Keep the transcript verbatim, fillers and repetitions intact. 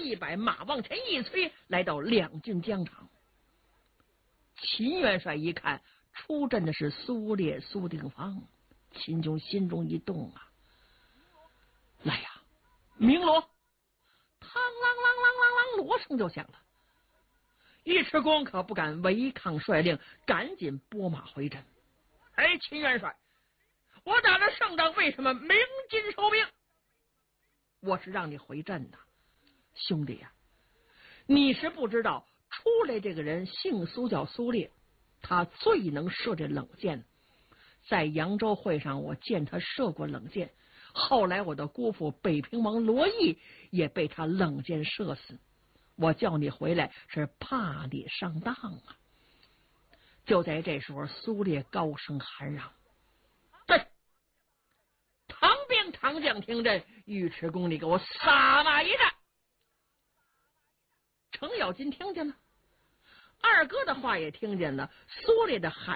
一摆，马往前一催，来到两军疆场。秦元帅一看出阵的是苏烈、苏定方，秦琼心中一动啊，来呀，鸣锣！嘡啷啷啷啷啷，锣声就响了。尉迟恭可不敢违抗率令，赶紧拨马回阵。哎，秦元帅，我打了胜仗，为什么鸣金收兵？我是让你回阵的，兄弟呀、啊，你是不知道，出来这个人姓苏，叫苏烈，他最能射这冷箭。在扬州会上，我见他射过冷箭。后来我的姑父北平王罗毅也被他冷箭射死。我叫你回来是怕你上当啊！就在这时候，苏烈高声喊嚷：“对，唐兵唐将听阵，尉迟恭，你给我撒马一战！”程咬金听见了，二哥的话也听见了，苏烈的喊